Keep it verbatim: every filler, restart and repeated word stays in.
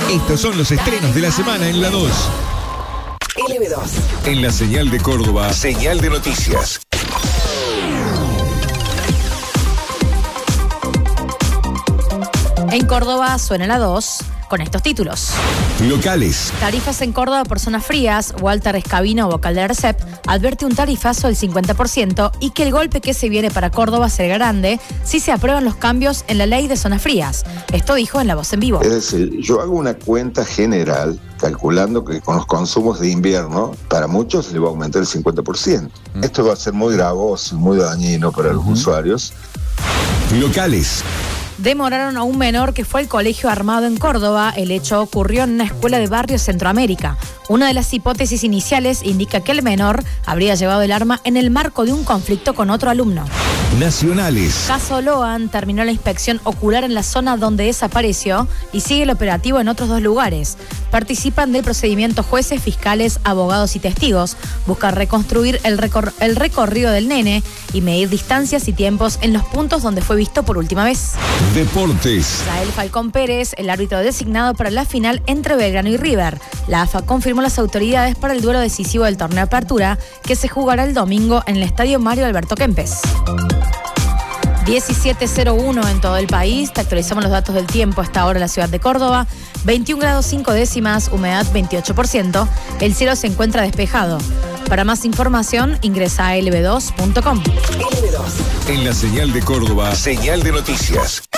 Estos son los estrenos de la semana en la dos. L B dos. En la señal de Córdoba, señal de noticias. En Córdoba suena la dos con estos títulos. Locales. Tarifas en Córdoba por zonas frías. Walter Escabino, vocal de ARCEP, advierte un tarifazo del cincuenta por ciento y que el golpe que se viene para Córdoba será grande si se aprueban los cambios en la ley de zonas frías. Esto dijo en La Voz en Vivo. Es decir, yo hago una cuenta general calculando que con los consumos de invierno, para muchos le va a aumentar el cincuenta por ciento. Mm. Esto va a ser muy gravoso y muy dañino para los uh-huh. usuarios. Locales. Demoraron a un menor que fue al colegio armado en Córdoba. El hecho ocurrió en una escuela de barrio Centroamérica. Una de las hipótesis iniciales indica que el menor habría llevado el arma en el marco de un conflicto con otro alumno. Nacionales. Caso Loan terminó la inspección ocular en la zona donde desapareció y sigue el operativo en otros dos lugares. Participan del procedimiento jueces, fiscales, abogados y testigos. Buscan reconstruir el, recor- el recorrido del nene y medir distancias y tiempos en los puntos donde fue visto por última vez. Deportes. Rafael Falcón Pérez, el árbitro designado para la final entre Belgrano y River. La A F A confirmó las autoridades para el duelo decisivo del torneo Apertura, que se jugará el domingo en el estadio Mario Alberto Kempes. diecisiete cero uno en todo el país. Te actualizamos los datos del tiempo hasta ahora en la ciudad de Córdoba. veintiún grados cinco décimas, humedad veintiocho por ciento. El cielo se encuentra despejado. Para más información, ingresa a L B dos punto com. L B dos. En la señal de Córdoba, señal de noticias.